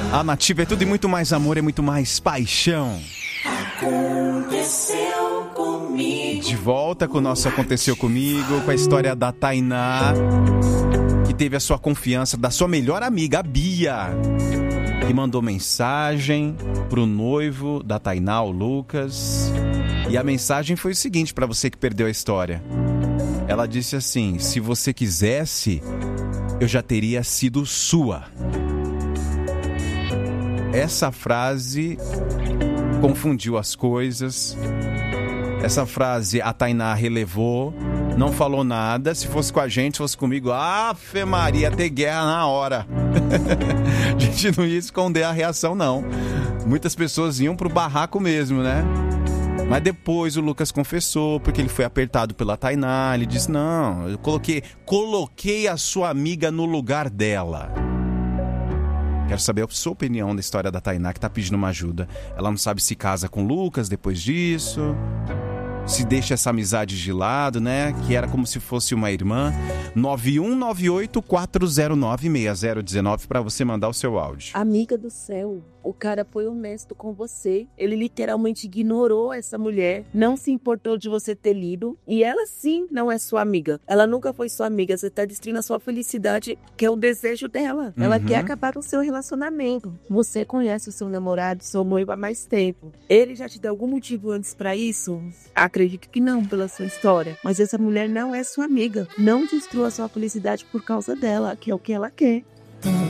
A Nativa é tudo e muito mais amor, é muito mais paixão. Aconteceu comigo. De volta com o nosso Aconteceu Comigo, com a história da Tainá, que teve a sua confiança da sua melhor amiga, a Bia, que mandou mensagem pro noivo da Tainá, o Lucas. E a mensagem foi o seguinte, para você que perdeu a história. Ela disse assim: se você quisesse, eu já teria sido sua. Essa frase confundiu as coisas. Essa frase a Tainá relevou, não falou nada. Se fosse com a gente, se fosse comigo, Ave Maria, ter guerra na hora. A gente não ia esconder a reação, não. Muitas pessoas iam pro barraco mesmo, né? Mas depois o Lucas confessou, porque ele foi apertado pela Tainá. Ele disse: não, eu coloquei a sua amiga no lugar dela. Quero saber a sua opinião da história da Tainá, que tá pedindo uma ajuda. Ela não sabe se casa com o Lucas depois disso, se deixa essa amizade de lado, né? Que era como se fosse uma irmã. 9198-409-6019 para você mandar o seu áudio. Amiga do céu, o cara foi honesto com você. Ele literalmente ignorou essa mulher, não se importou de você ter lido. E ela sim não é sua amiga. Ela nunca foi sua amiga. Você tá destruindo a sua felicidade, que é o desejo dela. Ela quer acabar com o seu relacionamento. Você conhece o seu namorado, seu noivo há mais tempo. Ele já te deu algum motivo antes pra isso? Acredito que não, pela sua história. Mas essa mulher não é sua amiga. Não destrua a sua felicidade por causa dela, que é o que ela quer.